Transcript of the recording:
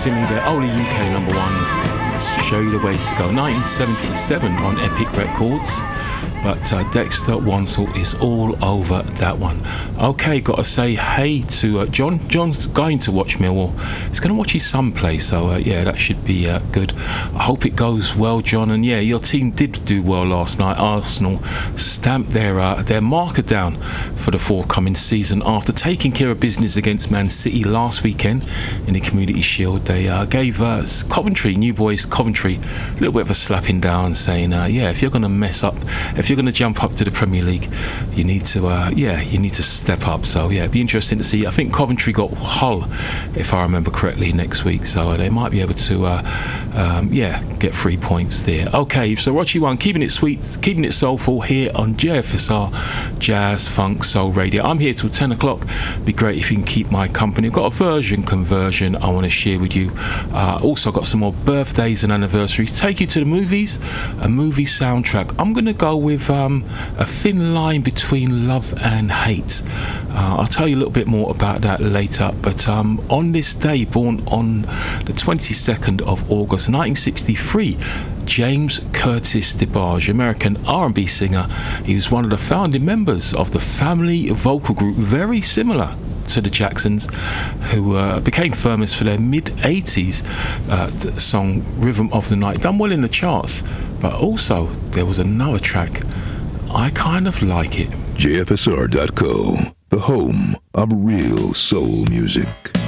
surprisingly, their only UK number one, Show You the Way to Go, 1977 on Epic Records. But Dexter Wansel is all over that one. Okay, got to say hey to John. John's going to watch Millwall. He's going to watch his son play, so yeah, that should be good. I hope it goes well, John. And yeah, your team did do well last night. Arsenal stamped their marker down for the forthcoming season after taking care of business against Man City last weekend in the Community Shield. They gave Coventry, New Boys Coventry, a little bit of a slapping down, saying, yeah, if you're going to mess up, if you're going to jump up to the Premier League, you need to step up. So yeah, it'd be interesting to see. I think Coventry got Hull, if I remember correctly, next week, so they might be able to get 3 points there. Okay, so Rochi One, keeping it sweet, keeping it soulful here on JFSR Jazz Funk Soul Radio. I'm here till 10 o'clock. Be great if you can keep my company. I've got a conversion I want to share with you. Also got some more birthdays and anniversaries. Take you to the movies, a movie soundtrack. I'm going to go with a thin line between love and hate. I'll tell you a little bit more about that later, but on this day, born on the 22nd of August 1963, James Curtis DeBarge, American R&B singer. He was one of the founding members of the family vocal group, very similar to the Jacksons, who became famous for their mid-80s song Rhythm of the Night, done well in the charts. But also there was another track, I Kind of Like It. JFSR.co, the home of real soul music.